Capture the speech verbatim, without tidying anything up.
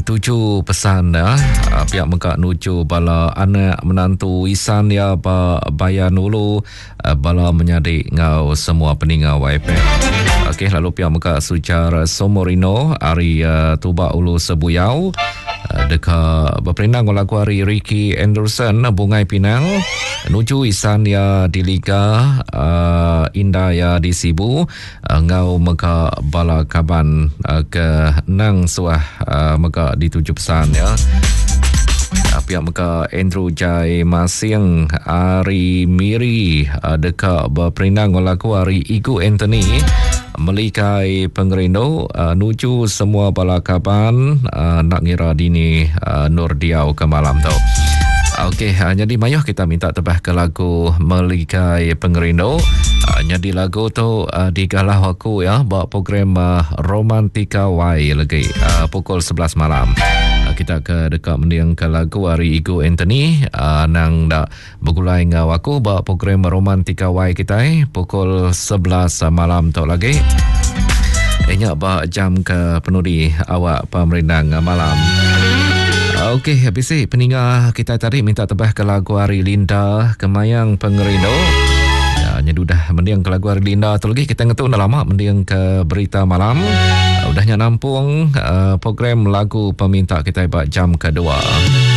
dituju pesan ya. Uh, pihak Mekak nuju bala anak menantu isan ya ba bayan ulu uh, bala menyadik ngau semua peninggal Y P. Okey, lalu pihak Mekak sucar Somorino hari uh, tuba ulu sebuyau. Uh, deka berperindang lagu hari Ricky Anderson Bungai Pinang nuju isan ya di Liga uh, Indah ya di Sibu uh, ngau meka bala kaban uh, ke nang suah uh, meka dituju pesan ya. Uh, pihak meka Andrew Jai Masing Ari Miri uh, deka berperindang lagu hari Igu Anthony melikai pengerindo uh, nuju semua bala kaban uh, nak ngira dini uh, Nur Diau ke malam tu. Okey, uh, jadi mayuh kita minta tebah ke lagu melikai pengerindo. Uh, jadi lagu tu uh, digalah aku ya buat program uh, Romantika Y lagi uh, pukul sebelas malam. Uh, kita ke dekat mendiang ke lagu hari Igu Anthony uh, nang dak bergulai ngau aku buat program Romantika Y kita eh, pukul sebelas uh, malam tu lagi. Ingat bah jam ke penudi awak pemerintah malam. Okey, habis ni peninggal kita tadi minta tebah ke lagu hari Linda Kemayang Pengerindo. Ya, nyedu dah mendiang ke lagu hari Linda tu lagi kita ngetu dah lama mendiang ke berita malam. Uh, udahnya nampung uh, program lagu peminta kita buat jam kedua.